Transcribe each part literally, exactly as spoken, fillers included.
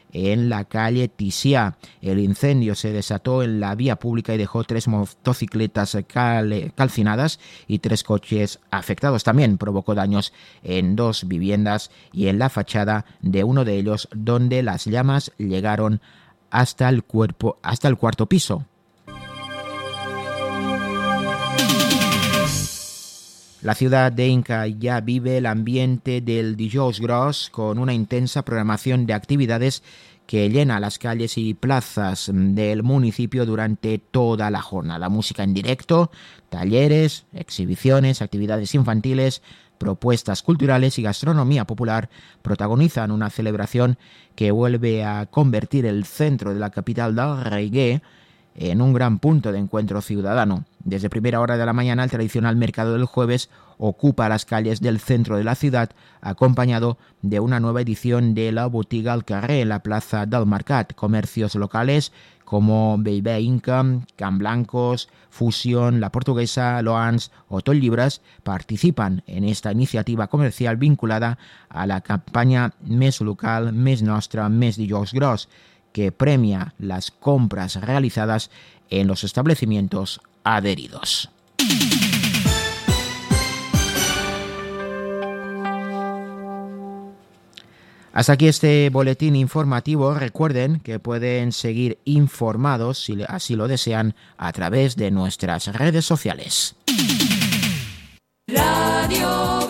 en la calle Tisiá. El incendio se desató en la vía pública y dejó tres motocicletas cal- calcinadas y tres coches afectados. También provocó daños en dos viviendas y en la fachada de uno de ellos, donde las llamas llegaron hasta el cuerpo, hasta el cuarto piso. La ciudad de Inca ya vive el ambiente del Dijous Gros con una intensa programación de actividades que llena las calles y plazas del municipio durante toda la jornada. Música en directo, talleres, exhibiciones, actividades infantiles, propuestas culturales y gastronomía popular protagonizan una celebración que vuelve a convertir el centro de la capital del reggae en un gran punto de encuentro ciudadano. Desde primera hora de la mañana, el tradicional mercado del jueves ocupa las calles del centro de la ciudad, acompañado de una nueva edición de la Botiga al Carrer en la plaza del Mercat. Comercios locales como Bebé Inca, Can Blancos, Fusión, La Portuguesa, Loans o Tot Llibres participan en esta iniciativa comercial vinculada a la campaña Més local, més nostra, més Dijous Gros, que premia las compras realizadas en los establecimientos adheridos. Hasta aquí este boletín informativo. Recuerden que pueden seguir informados, si así lo desean, a través de nuestras redes sociales. Radio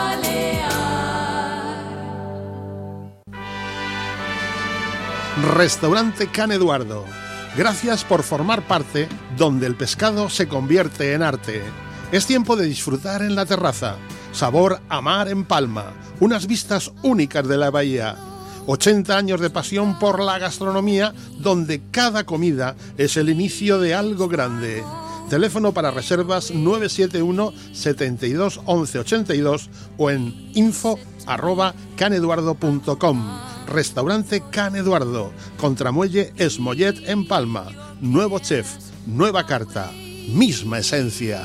Restaurante Can Eduardo. Gracias por formar parte donde el pescado se convierte en arte. Es tiempo de disfrutar en la terraza. Sabor a mar en Palma. Unas vistas únicas de la bahía. ochenta años de pasión por la gastronomía, donde cada comida es el inicio de algo grande. Teléfono para reservas nueve siete uno, setenta y dos, once ochenta y dos o en info arroba caneduardo punto com. Restaurante Can Eduardo, Contramuelle Esmollet en Palma. Nuevo chef, nueva carta, misma esencia.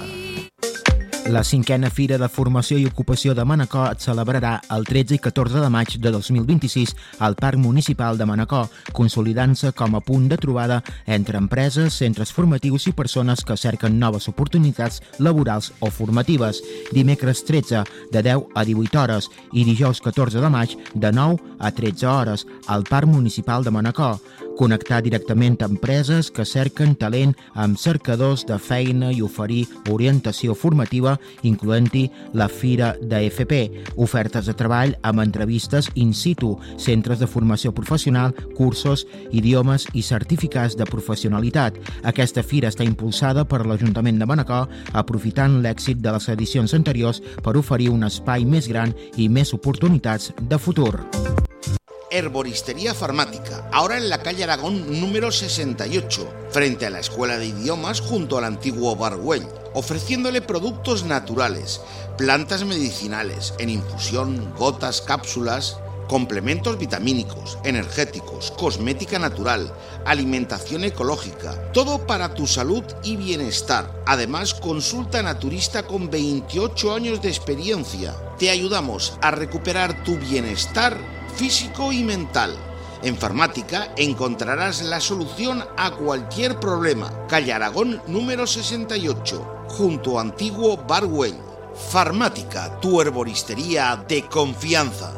La cinquena Fira de Formació i Ocupació de Manacor es celebrarà el tretze i catorze de maig de dos mil vint-i-sis al Parc Municipal de Manacor, consolidant-se com a punt de trobada entre empreses, centres formatius i persones que cerquen noves oportunitats laborals o formatives. Dimecres tretze, de deu a divuit hores, i dijous catorze de maig, de nou a tretze hores, al Parc Municipal de Manacor. Connectar directament amb empreses que cerquen talent amb cercadors de feina i oferir orientació formativa, incloent-hi la Fira de F P, ofertes de treball amb entrevistes in situ, centres de formació professional, cursos, idiomes i certificats de professionalitat. Aquesta fira està impulsada per l'Ajuntament de Manacor, aprofitant l'èxit de les edicions anteriors per oferir un espai més gran i més oportunitats de futur. Herboristería Farmática, ahora en la calle Aragón número sesenta y ocho, frente a la Escuela de Idiomas junto al antiguo Bar Güell, ofreciéndole productos naturales, plantas medicinales, en infusión, gotas, cápsulas, complementos vitamínicos, energéticos, cosmética natural, alimentación ecológica, todo para tu salud y bienestar. Además, consulta naturista con veintiocho años de experiencia. Te ayudamos a recuperar tu bienestar físico y mental. En Farmática encontrarás la solución a cualquier problema. Calle Aragón número sesenta y ocho, junto a antiguo Bar Güell. Farmática, tu herboristería de confianza.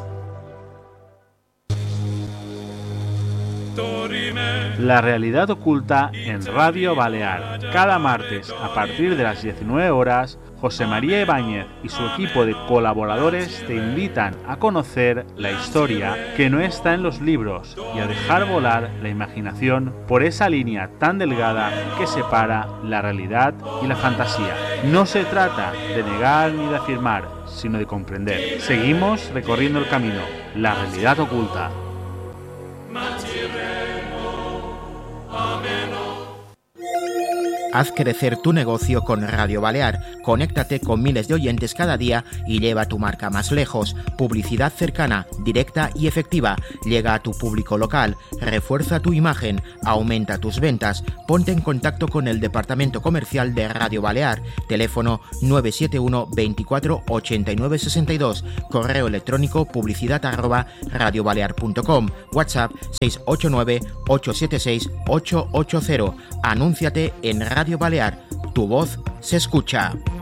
La realidad oculta en Radio Balear. Cada martes, a partir de las diecinueve horas, José María Ibáñez y su equipo de colaboradores te invitan a conocer la historia que no está en los libros y a dejar volar la imaginación por esa línea tan delgada que separa la realidad y la fantasía. No se trata de negar ni de afirmar, sino de comprender. Seguimos recorriendo el camino, la realidad oculta. Haz crecer tu negocio con Radio Balear. Conéctate con miles de oyentes cada día y lleva tu marca más lejos. Publicidad cercana, directa y efectiva. Llega a tu público local. Refuerza tu imagen. Aumenta tus ventas. Ponte en contacto con el departamento comercial de Radio Balear. Teléfono nueve siete uno veinticuatro ochenta y nueve sesenta y dos. Correo electrónico publicidad arroba radiobalear punto com. WhatsApp seis ocho nueve ocho siete seis ocho ocho cero. Anúnciate en Radio Balear. Tu voz se escucha.